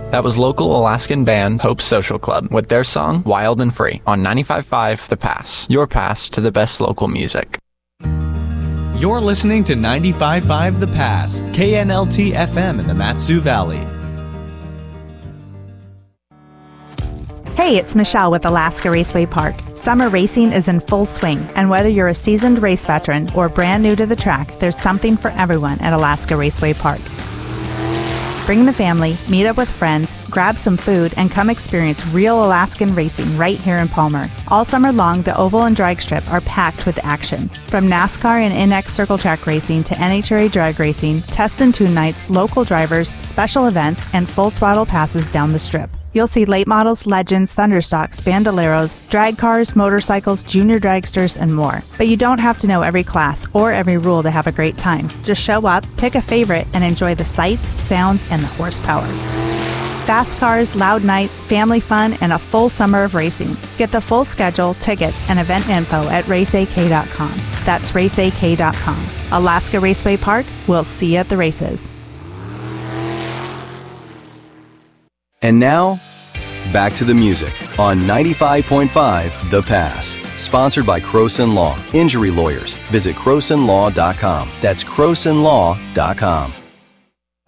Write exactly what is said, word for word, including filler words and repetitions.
That was local Alaskan band Hope Social Club with their song Wild and Free on ninety-five point five The Pass, your pass to the best local music. You're listening to ninety-five point five The Pass, K N L T F M in the Mat-Su Valley. Hey, it's Michelle with Alaska Raceway Park. Summer racing is in full swing, and whether you're a seasoned race veteran or brand new to the track, there's something for everyone at Alaska Raceway Park. Bring the family, meet up with friends, grab some food, and come experience real Alaskan racing right here in Palmer. All summer long, the oval and drag strip are packed with action. From NASCAR and N X Circle Track racing to N H R A drag racing, test and tune nights, local drivers, special events, and full throttle passes down the strip. You'll see late models, legends, thunderstocks, bandoleros, drag cars, motorcycles, junior dragsters, and more. But you don't have to know every class or every rule to have a great time. Just show up, pick a favorite, and enjoy the sights, sounds, and the horsepower. Fast cars, loud nights, family fun, and a full summer of racing. Get the full schedule, tickets, and event info at race a k dot com. That's race a k dot com. Alaska Raceway Park, we'll see you at the races. And now, back to the music on ninety-five point five The Pass. Sponsored by Croson Law. Injury lawyers. Visit croson law dot com. That's croson law dot com.